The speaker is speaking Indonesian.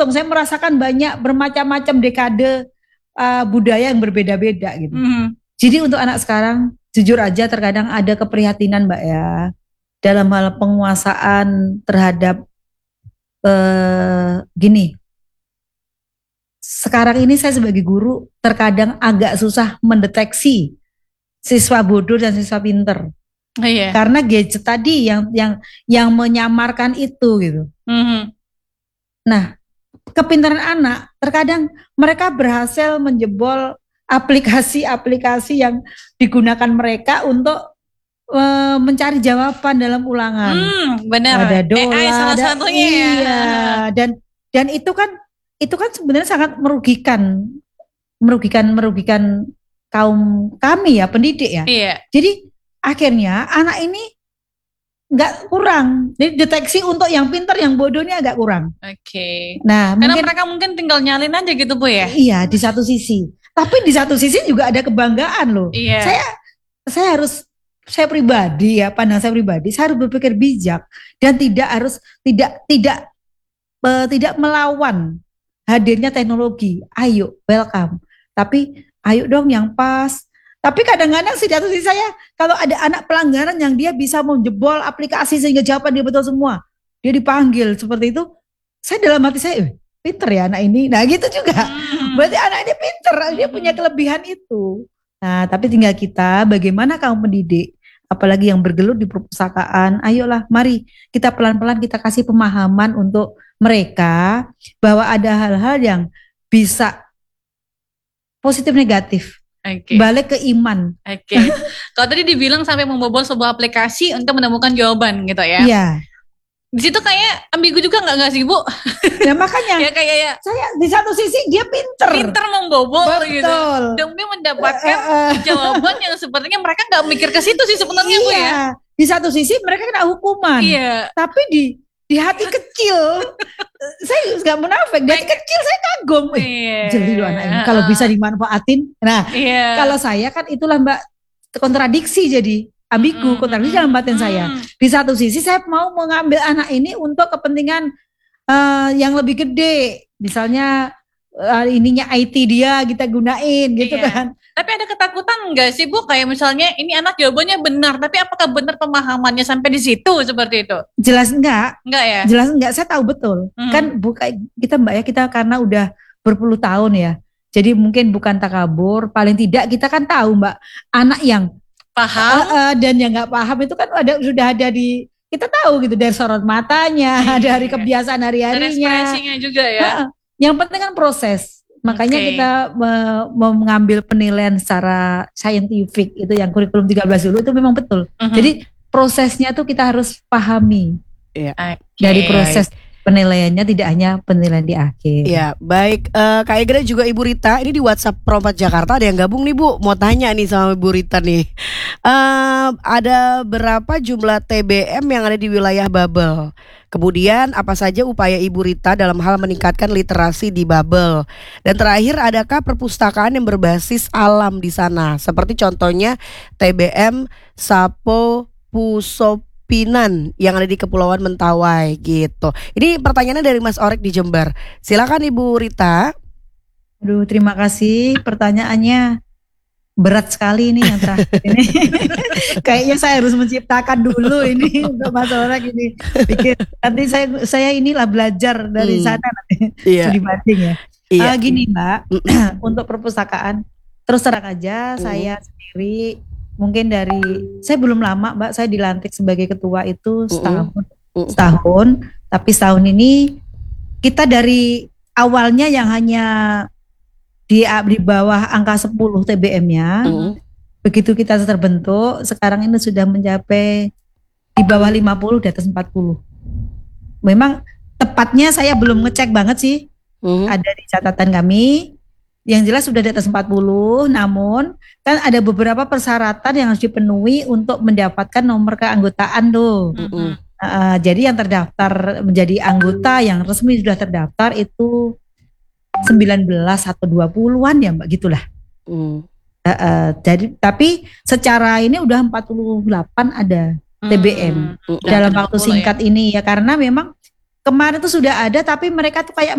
beruntung. Saya merasakan banyak bermacam-macam dekade budaya yang berbeda-beda gitu. Jadi untuk anak sekarang, jujur aja terkadang ada keprihatinan Mbak ya, dalam hal penguasaan terhadap gini. Sekarang ini saya sebagai guru terkadang agak susah mendeteksi siswa bodoh dan siswa pinter. Karena gadget tadi yang menyamarkan itu gitu. Nah, kepintaran anak terkadang mereka berhasil menjebol aplikasi-aplikasi yang digunakan mereka untuk mencari jawaban dalam ulangan. Benar. Ada doa, AI salah satunya. Iya. Dan itu kan sebenarnya sangat merugikan kaum kami ya, pendidik ya. Iya. Jadi akhirnya anak ini nggak kurang. Jadi deteksi untuk yang pintar, yang bodoh ini agak kurang. Oke. Nah, karena mereka mungkin tinggal nyalin aja gitu Bu ya. Iya, di satu sisi. Tapi di satu sisi juga ada kebanggaan loh. Iya. Saya pribadi ya, pandang saya pribadi, saya harus berpikir bijak dan tidak melawan hadirnya teknologi. Ayo, welcome. Tapi ayo dong yang pas. Tapi kadang-kadang sih di satu sisi saya, kalau ada anak pelanggaran yang dia bisa menjebol aplikasi sehingga jawaban dia betul semua, dia dipanggil seperti itu, saya dalam hati saya, pinter ya anak ini. Nah gitu juga. Berarti anak ini pinter, dia punya kelebihan itu. Nah tapi tinggal kita, bagaimana kaum pendidik, apalagi yang bergelut di perpustakaan, ayolah mari kita pelan-pelan kita kasih pemahaman untuk mereka bahwa ada hal-hal yang bisa positif negatif. Balik ke iman. Kalau tadi dibilang sampai membobol sebuah aplikasi untuk menemukan jawaban gitu ya. Iya. Di situ kayak ambigu juga nggak sih Bu? Ya makanya. Ya kayak saya di satu sisi dia pinter membobol. Betul. Gitu. Demi mendapatkan jawaban yang sepertinya mereka nggak mikir ke situ sih sebenarnya Bu ya. Di satu sisi mereka kena hukuman. Iya. Tapi di hati kecil saya nggak munafik, di hati kecil saya kagum. Jeli loh anak ini kalau bisa dimanfaatin. Nah, kalau saya kan itulah Mbak kontradiksi, jadi ambigu, kontradiksi dalam batin saya. Di satu sisi saya mau mengambil anak ini untuk kepentingan yang lebih gede, misalnya ininya IT dia kita gunain gitu kan. Tapi ada ketakutan enggak sih Bu, kayak misalnya ini anak jawabannya benar, tapi apakah benar pemahamannya sampai di situ seperti itu? Jelas enggak? Enggak ya? Jelas enggak, saya tahu betul. Kan kita Mbak ya, kita karena udah berpuluh tahun ya. Jadi mungkin bukan takabur, paling tidak kita kan tahu Mbak, anak yang paham dan yang enggak paham itu kan sudah ada di, kita tahu gitu dari sorot matanya, dari kebiasaan hari-harinya. Dari ekspresinya juga ya. Yang penting kan proses. Makanya kita mengambil penilaian secara saintifik itu yang kurikulum 13 dulu itu memang betul. Jadi prosesnya tuh kita harus pahami. Dari proses penilaiannya, tidak hanya penilaian di akhir. Ya, baik. Kak Egra juga Ibu Rita, ini di WhatsApp Pro4 Jakarta ada yang gabung nih Bu, mau tanya nih sama Ibu Rita nih. Ada berapa jumlah TBM yang ada di wilayah Babel? Kemudian apa saja upaya Ibu Rita dalam hal meningkatkan literasi di Babel? Dan terakhir, adakah perpustakaan yang berbasis alam di sana? Seperti contohnya TBM Sapo Pusopinan yang ada di Kepulauan Mentawai gitu. Ini pertanyaannya dari Mas Orek di Jember. Silakan Ibu Rita. Aduh, terima kasih. Pertanyaannya berat sekali ini yang terakhir ini. Kayaknya saya harus menciptakan dulu ini untuk Mas Orek ini. Pikir nanti saya inilah belajar dari sana nanti. Dibanding ya. Gini Mbak, untuk perpustakaan terus terang aja saya sendiri mungkin saya belum lama Mbak, saya dilantik sebagai ketua itu setahun, tapi setahun ini kita dari awalnya yang hanya di bawah angka 10 TBM-nya, begitu kita terbentuk, sekarang ini sudah mencapai di bawah 50, di atas 40. Memang tepatnya saya belum ngecek banget sih, ada di catatan kami, yang jelas sudah di atas 40, namun kan ada beberapa persyaratan yang harus dipenuhi untuk mendapatkan nomor keanggotaan tuh. Jadi yang terdaftar menjadi anggota yang resmi sudah terdaftar itu 19 atau 20-an ya Mbak, gitulah. Jadi tapi secara ini udah 48 ada TBM dalam waktu singkat ini ya, karena memang kemarin tuh sudah ada tapi mereka tuh kayak